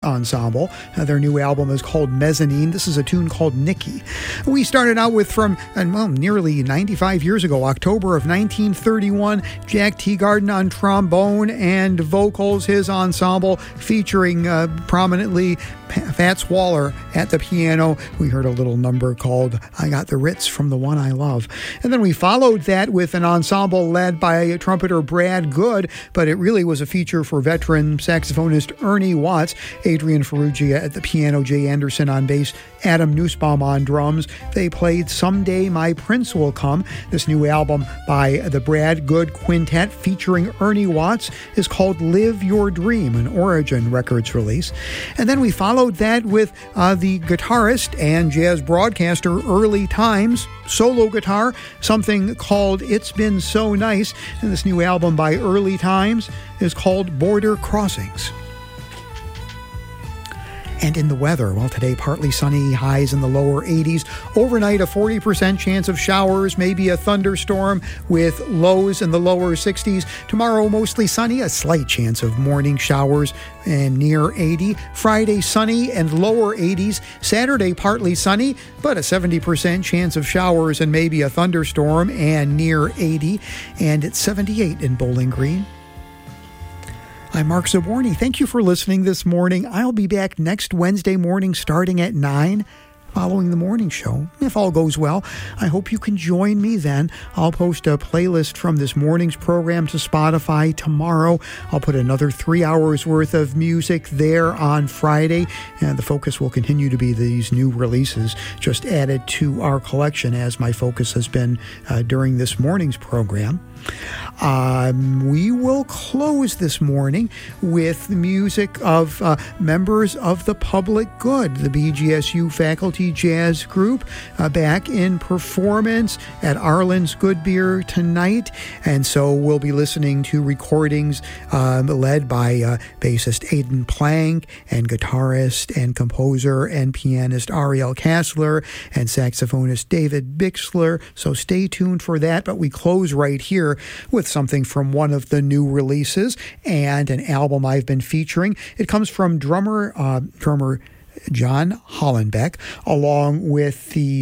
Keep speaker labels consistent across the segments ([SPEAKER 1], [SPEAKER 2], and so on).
[SPEAKER 1] Ensemble. Their new album is called Mezzanine. This is a tune called Nikki. We started out with from nearly 95 years ago, October of 1931, Jack Teagarden on trombone and vocals, his ensemble featuring prominently Fats Waller at the piano. We heard a little number called I Got the Ritz from the One I Love. And then we followed that with an ensemble led by trumpeter Brad Good, but it really was a feature for veteran saxophonist Ernie Watts, Adrian Ferrugia at the piano, Jay Anderson on bass, Adam Nussbaum on drums. They played Someday My Prince Will Come. This new album by the Brad Good Quintet featuring Ernie Watts is called Live Your Dream, an Origin Records release. And then we followed that with the guitarist and jazz broadcaster Early Times solo guitar, something called It's Been So Nice. And this new album by Early Times is called Border Crossings. And in the weather, well, today partly sunny, highs in the lower 80s. Overnight, a 40% chance of showers, maybe a thunderstorm with lows in the lower 60s. Tomorrow, mostly sunny, a slight chance of morning showers and near 80. Friday, sunny and lower 80s. Saturday, partly sunny, but a 70% chance of showers and maybe a thunderstorm and near 80. And it's 78 in Bowling Green. I'm Mark Zaborny. Thank you for listening this morning. I'll be back next Wednesday morning starting at 9 following the morning show. If all goes well, I hope you can join me then. I'll post a playlist from this morning's program to Spotify tomorrow. I'll put another 3 hours worth of music there on Friday, and the focus will continue to be these new releases just added to our collection as my focus has been during this morning's program. We will close this morning with the music of members of the Public Good, the BGSU Faculty Jazz Group, back in performance at Arlen's Good Beer tonight. And so we'll be listening to recordings led by bassist Aidan Plank and guitarist and composer and pianist Ariel Kassler and saxophonist David Bixler. So stay tuned for that. But we close right here with something from one of the new releases and an album I've been featuring. It comes from drummer John Hollenbeck, along with the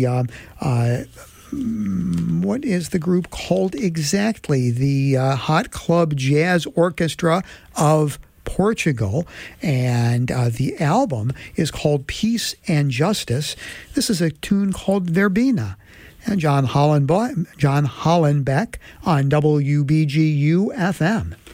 [SPEAKER 1] what is the group called exactly? The Hot Club Jazz Orchestra of Portugal, and the album is called Peace and Justice. This is a tune called Verbena. And John Hollenbeck on WBGU FM.